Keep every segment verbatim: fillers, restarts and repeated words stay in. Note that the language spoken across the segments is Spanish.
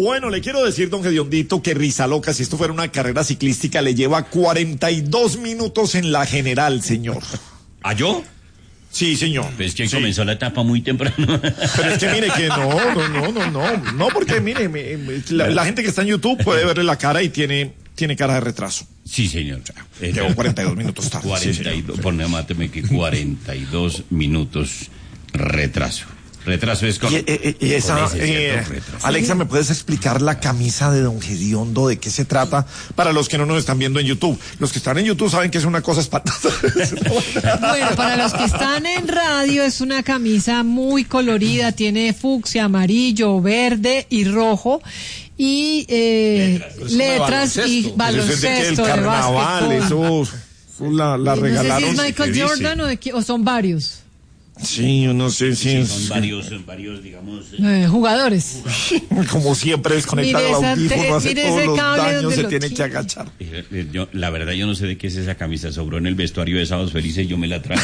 Bueno, le quiero decir, don Gediondito, que Rizaloca, si esto fuera una carrera ciclística, le lleva cuarenta y dos minutos en la general, señor. ¿A yo? Sí, señor. Pues que sí. comenzó la etapa muy temprano. Pero es que mire que no, no, no, no, no, no, porque mire, me, me, la, la gente que está en YouTube puede verle la cara y tiene, tiene cara de retraso. Sí, señor. Eh, Llevo cuarenta y dos minutos tarde. cuarenta y dos, sí, ponle, máteme que cuarenta y dos minutos retraso. Retraso es con... Y, y, y esa, con ese, eh, Alexa, ¿me puedes explicar la camisa de don Gediondo? ¿De qué se trata? Para los que no nos están viendo en YouTube. Los que están en YouTube saben que es una cosa espantosa. Bueno, para los que están en radio, es una camisa muy colorida. Tiene fucsia, amarillo, verde y rojo. Y eh, letras, letras y baloncesto. El carnaval, eso, eso la, la no regalaron. sé si es Michael Jordan o, de, o son varios. Sí, yo no sé si sí, es... son varios, son varios, digamos... Eh, jugadores. Como siempre, desconectar el audífono, hace todos los daños, se tiene que agachar. Yo, la verdad, yo no sé de qué es esa camisa, sobró en el vestuario de Sábados Felices y yo me la traje.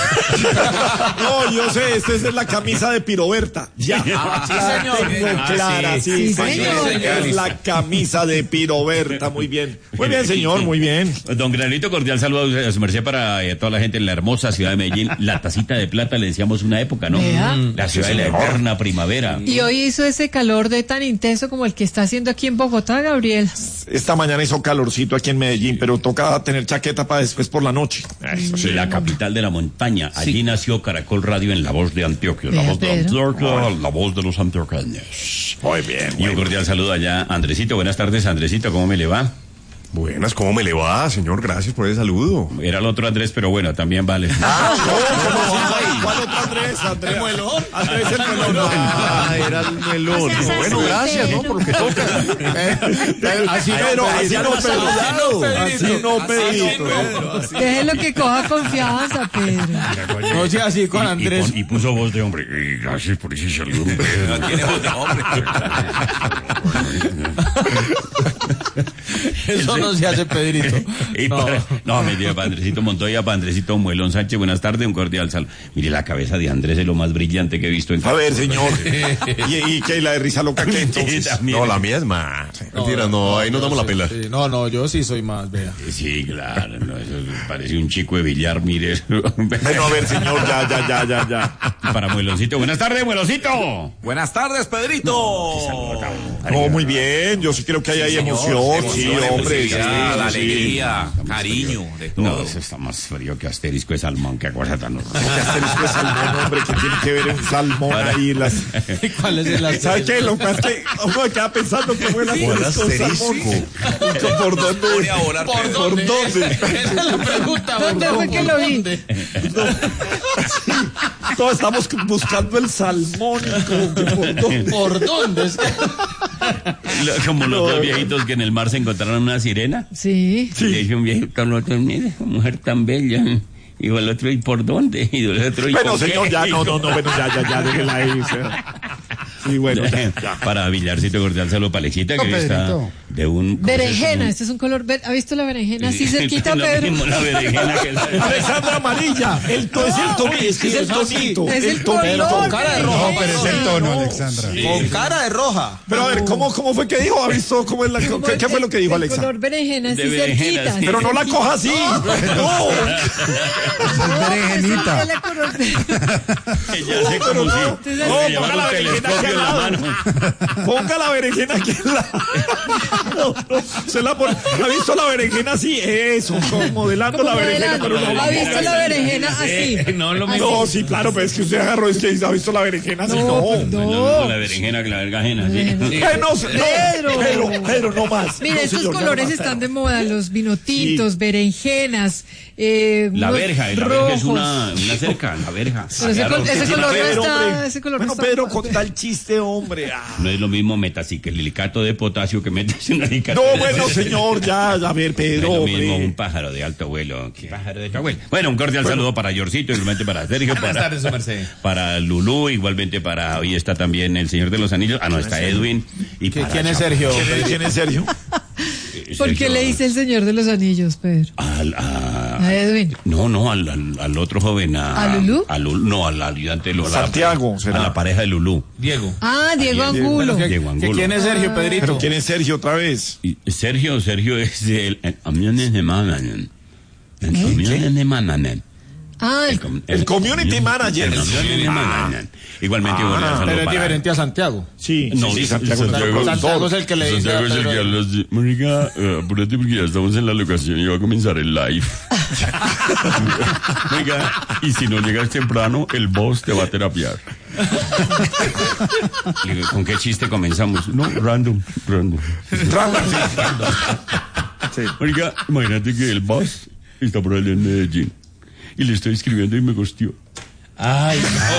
No, yo sé, esta es la camisa de Piroberta. Ya, ah, sí, señor. Tengo Ah, clara, sí, sí, sí, señor. señor. Es la camisa de Piroberta, muy bien. Muy bien, señor, muy bien. Don Granito, cordial saludo a su merced para eh, toda la gente en la hermosa ciudad de Medellín. La tacita de plata, le decíamos una época, ¿no? Vea. La ciudad de la eterna primavera. Y hoy hizo ese calor de tan intenso como el que está haciendo aquí en Bogotá, Gabriel. Esta mañana hizo calorcito aquí en Medellín, pero toca tener chaqueta para después por la noche. Eso sí, la capital de la montaña. Allí sí. Nació Caracol Radio en La Voz de Antioquia. La Vea, voz de Pedro. Antioquia, la voz de los antioqueños. Muy bien. Y un cordial saludo allá, Andresito. Buenas tardes, Andresito, ¿cómo me le va? Buenas, ¿cómo me le va, señor? Gracias por ese saludo. Era el otro Andrés, pero bueno, también vale. Ah, no, ¿cuál otro Andrés? Andrés. ¿El muelón? Andrés el melón. Ah, era el melón. O sea, Bueno, así, gracias, Pedro. ¿no? Por lo que toca. Así no, así no, Pedro. Así no, Pedro. Déjelo que coja confianza, Pedro. No sea así con Y, Andrés. y, pon- y puso voz de hombre. Y gracias por ese saludo. No tiene voz de hombre. Eso no se hace, Pedrito. Y No. para- no, me dio para Andresito Montoya, para Andresito Muelón Sánchez. Buenas tardes, un cordial saludo. Mire, la cabeza de Andrés es lo más brillante que he visto en... A ver, señor. ¿Y, y qué? ¿Y la de Rizaloca qué entonces? También. No, la mía es más. Mentira, no, ahí nos damos la pela. Sí, no, no, yo sí soy más, vea. Sí, claro, no, eso parece un chico de billar, mire. Bueno, a ver, señor, ya, ya, ya, ya, ya. Para Mueloncito. Buenas tardes, Mueloncito. Buenas tardes, Pedrito. No, muy bien. Yo sí creo que hay ahí emoción. Sí, hombre. Sí, la sí. alegría, cariño, de todo. No, eso está más frío que asterisco de salmón, qué cosa tan horrible. ¿Qué asterisco de salmón, hombre? ¿Qué tiene que ver un salmón ahí? Las... ¿Cuál es el ¿Sabes qué? Lo que pasa es que uno queda pensando que fue el asterisco de salmón. ¿Por dónde? ¿Por ¿Por dónde? dónde? Esa es la pregunta. ¿por ¿Dónde fue que lo vi? dónde? Todos estamos buscando el salmón. Como que ¿por dónde? ¿Por dónde? Es que- Lo- Como los dos viejitos que en el mar se encontraron una sirena. Sí. Y le dice un viejito al otro, mire, mujer tan bella. Y el otro, ¿y por dónde? Y el otro, ¿y Bueno, por qué? señor, ya, no, no, no, bueno, ya, ya, ya, déjela ahí. o sea. Sí, bueno, ya, ya. Para Villarcito cordial saludo para Alexita, que No, hoy está Pedrito. de un... Berenjena, este es un color verde. ¿Ha visto la berenjena así cerquita, Lo Pedro? mismo, la berenjena que la- Alexandra Amarilla, el to, es el tonito, es que es el tonito. Es el tonito. color. cara de rojo. No, pero es el tono, Alexandra. Con cara de roja. Pero a ver, ¿cómo, cómo fue que dijo? ¿Ha visto cómo es la, Como qué, qué fue lo que dijo el Alexa? color berenjena, así De berenjena, cerquita. sí. Pero no la coja así. No. Es berenjenita. Es el color de- Ella hace como si no, si ponga llevara la un berenjena telescopio aquí en al la lado. mano. Ponga la berenjena aquí en la... No, no, se la pone... ¿Ha visto la berenjena así? Eso, como modelando como la berenjena. modelando. Pero no, ¿Ha visto la berenjena así? Eh, no, lo mismo. no, sí, claro, pero es que usted agarró, es que ha visto la berenjena así. No, No, no. no. Con la berenjena que la verga ajena, sí. Bueno, no, Pedro. Pedro, Pedro, no más. Mira, No, estos señor, ya colores no, están Pedro. de moda, los vinotintos, Sí. berenjenas, eh, La unos verja, la verja es rojos. una, una cerca, la verja. Pero ese, Claro, col- ese sí, color no Pedro, está, hombre. ese color Bueno, no está. Pedro, con tal chiste, hombre. Ah. No es lo mismo metaciclilicato de potasio que metaciclilicato No, de bueno, potasio. señor, ya, a ver, No Pedro, es lo mismo hombre. un pájaro de alto vuelo que pájaro de alto vuelo. Bueno, un cordial saludo para Yorcito, igualmente para Sergio, Buenas para, tardes, su merced. para Lulú, igualmente para, hoy está también el Señor de los Anillos, ah, no, está Edwin. Y ¿Qui- para ¿Quién es Chapo. Sergio? ¿Quién es, quién es Sergio? Eh, ¿Por qué Sergio, le dice el Señor de los Anillos, Pedro? al- a, A Edwin. No, no, al, al, al otro joven. ¿A, ¿A Lulú? A Lulú, no, al ayudante de Lulú. Santiago, A será. la pareja de Lulú. Diego. Ah, Diego Angulo. ¿Qué, Diego qué- Angulo. ¿Quién es Sergio, Pedrito? ¿Pero quién es Sergio otra vez? Y Sergio, Sergio es el... el community manager. El community manager. Ah, el- com- El community manager. El community manager. Igualmente, bueno, saludo Pero es para- diferente a Santiago. Sí, No, sí, sí, sí, Santiago. Santiago- Santiago es el que le dice Santiago a es el Pedro- que habla así, marica, eh, apúrate porque ya estamos en la locación y va a comenzar el live. Marica, y si no llegas temprano, el boss te va a terapiar. Le digo, ¿con qué chiste comenzamos? No, random, random. Random, sí. Sí. Marica, imagínate que el boss está por allá en Medellín y le estoy escribiendo y me gosteó. Ay,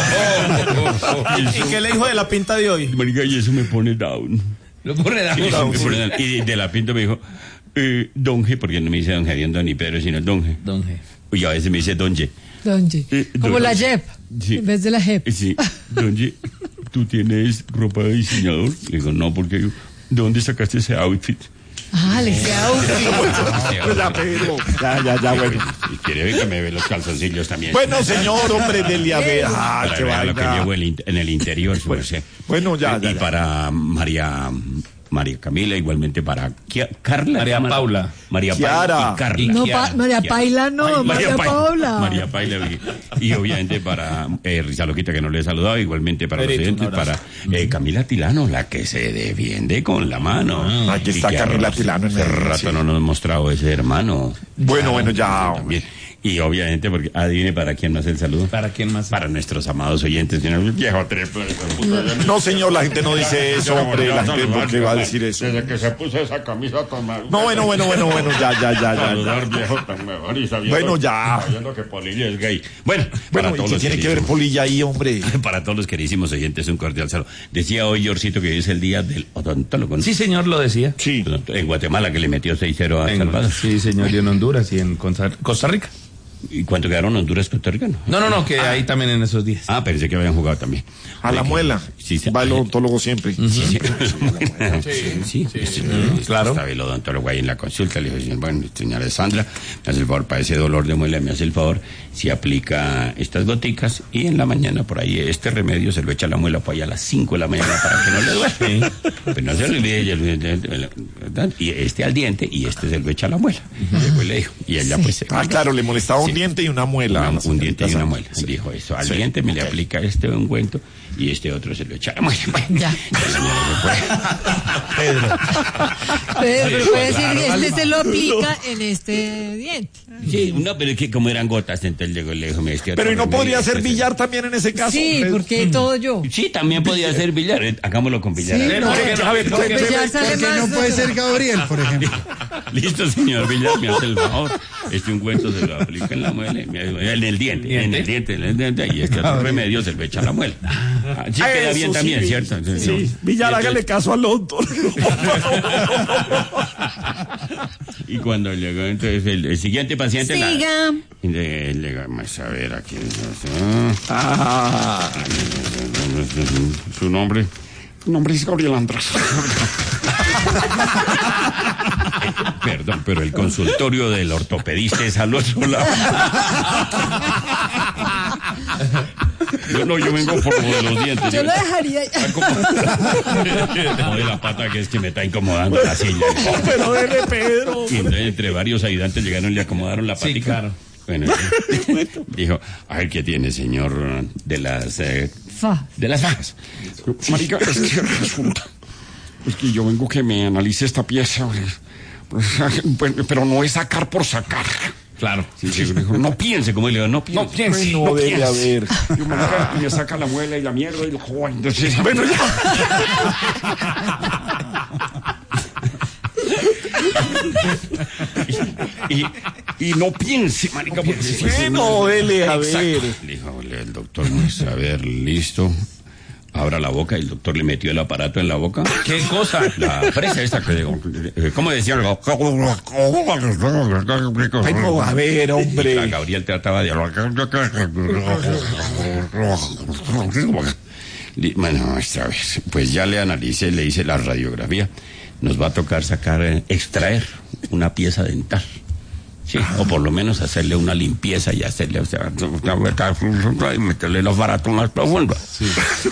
¿Y qué le dijo de la pinta de hoy? Marica, y eso me pone down. Lo pone Y eso me pone down. Y de la pinta me dijo, eh, Donge, porque no me dice Don Javier, Don ni Pedro, sino Donge. Don G. Y a veces me dice Donge. Donji. Eh, Como Donji. la Jep. Sí. En vez de la Jep. Eh, Sí, Donge, ¿tú tienes ropa de diseñador? Le digo, no, porque yo, ¿de dónde sacaste ese outfit? Ah, le decía outfit. Pues ya, Pedro. Ya, ya, ya, bueno. Si quiere ver que me ve los calzoncillos también. Bueno, señor, hombre, dele a ver. Ah, Para qué ver lo que vaina. llevo el in- en el interior, su merced. Bueno, ya, Y ya, ya. para María María Camila, igualmente para Kia- Carla. María Mar- Paula. María Kiara. Paula y Carla. No, Kiara. pa- María Kiara. Paila no, Ay, María Pa- Paula. María Paila. Y obviamente para eh, Risa Loquita, que no le he saludado, igualmente para Pedrito, los oyentes, un para abrazo. eh, Camila Tilano, la que se defiende con la mano. Aquí Y está que Camila hace- Tilano en Hace Medellín, rato sí. no nos ha mostrado ese hermano. Bueno, bueno, ya. También. Y obviamente, porque adivine para quién más el saludo. ¿Para quién más? Para nuestros amados oyentes. señor. Viejo trepo. No, señor, la gente no dice eso, hombre. La gente, ¿por qué va a decir eso? Desde que se puso esa camisa tan mal. No, bueno, bueno, bueno, bueno, ya, ya, ya, ya. ya. Saludar, viejo tan mejor y sabiendo, Bueno, ya. sabiendo que Polilla es gay. Bueno, para Bueno, ¿y todos qué los tiene que ver queridísimos- Polilla ahí, hombre? Para todos los queridísimos oyentes, un cordial saludo. Decía hoy, Yorcito, que hoy es el día del odontólogo, ¿no? Sí, señor, lo decía. Sí. En Guatemala, que le metió seis cero a En- Salvador. sí, señor, y en Honduras y en Costa Costa Rica. ¿Y cuánto quedaron Honduras, Costa Rica? No, No, no, no, que ahí también en esos días. Ah, pensé que habían jugado también. A la De que- muela. Sí, sí. Va el odontólogo siempre. Sí, sí. Sí, sí, sí, claro. Estaba el odontólogo ahí en la consulta, le dijo, señor, bueno, señora Sandra, me hace el favor, para ese dolor de muela, me hace el favor, si aplica estas goticas y en la mañana por ahí este remedio se lo echa a la muela por allá a las cinco de la mañana para que no le duele. Pues no se olvide, y el- y este al diente y este se lo echa a la muela. Y después le dijo, y ella pues... se- Ah, claro, le molestaba un Sí. diente y una muela. Una- un diente y una Sí. muela. Dijo eso. Al Sí. diente me le aplica este ungüento y este otro se lo echa a la muela. Ya. La señora se fue. Pedro, pero puede decir que este se lo aplica en este diente. Sí, no, pero es que como eran gotas, entonces llegó y le dijo, me este Pero ¿y no otro podría remedio, ser este- billar también en ese caso? Sí, Pedro? porque todo yo. Sí, también podía ser billar. eh, Hagámoslo con billar. Sí, A ver, no, ¿por qué A ver, Pues ¿qué- ya qué- sale Porque no más- puede ser Gabriel, por ejemplo. Listo, señor Villar, me hace el favor. Este ungüento se lo aplica en la muela, y me- en el diente, en el diente, en el diente, y este otro remedio se lo echa a la muela. Ah, sí, queda Eso bien sí, también, sí, ¿cierto? Sí, Villar, hágale caso al odontólogo. Y cuando llegó entonces el, el siguiente paciente... la- Siga. y le- le- vamos a ver aquí. Ah, Su nombre. Mi nombre es Gabriel Andrés. Perdón, pero el consultorio del ortopedista es al otro lado. Yo no, yo vengo por lo de los dientes. Yo lo dejaría. Como de la pata que es que me está incomodando la silla. pero dele, Pedro. Y entonces, entre varios ayudantes llegaron y le acomodaron la patica. Sí, claro. Bueno, dijo, a ver, ¿qué tiene, señor de las eh, Fa. de las fajas? Marica, es que resulta. Es que yo vengo que me analice esta pieza. pues, bueno, pero no es sacar por sacar. Claro. Sí, sí, dijo, no piense, como él le dijo, no piense. No piense. No no debe piense. haber. Yo marica, me saca la muela y la mierda y el joven. Entonces, bueno, ya. Y, y no piense, marica, porque si es Bueno, dele a Exacto. ver. Dijo el doctor, pues, a ver, listo. Abra la boca, y el doctor le metió el aparato en la boca. ¿Qué cosa? La fresa esta que digo, eh, ¿cómo decía? Pero, a ver, La hombre. Gabriel trataba de Di- Bueno, esta vez, pues ya le analicé, le hice la radiografía. Nos va a tocar sacar, eh, extraer una pieza dental. Sí, o por lo menos hacerle una limpieza y hacerle, o sea, y meterle los baratos más profundos. Sí.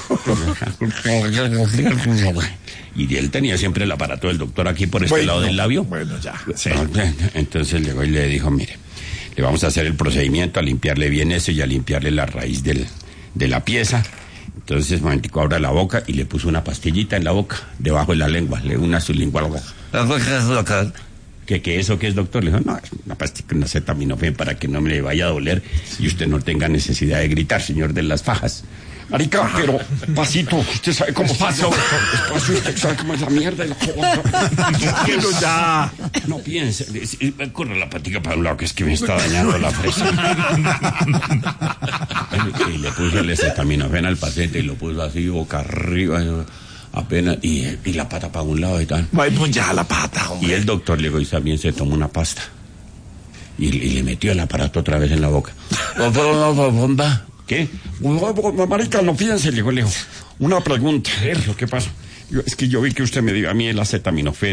Y él tenía siempre el aparato del doctor aquí por este Bueno, lado del labio. Bueno, ya. Sí. Entonces llegó y le dijo, mire, le vamos a hacer el procedimiento, a limpiarle bien eso y a limpiarle la raíz del, de la pieza. Entonces, un momentico, abra la boca y le puso una pastillita en la boca, debajo de la lengua, le una sublingual. ¿Qué, qué eso qué es, doctor? Le dijo, no, es una pastilla, una acetaminofén para que no me le vaya a doler y usted no tenga necesidad de gritar, señor de las fajas. Marica, pero pasito, usted sabe cómo pasa. Despacio, usted sabe cómo es la mierda y la cosa. Pero ya. No piense, corre la patica para un lado que es que me está dañando la fresa. Y le puso el acetaminofén al paciente y lo puso así boca arriba, apenas, y, y la pata para un lado y tal. Bueno, ya la pata, hombre. Y el doctor le dijo, y también se tomó una pasta. Y, y le metió el aparato otra vez en la boca. ¿Qué? Marica, no fíjense, le digo, le digo, una pregunta. ¿Qué pasa? Yo, es que yo vi que usted me dio a mí el acetaminofén.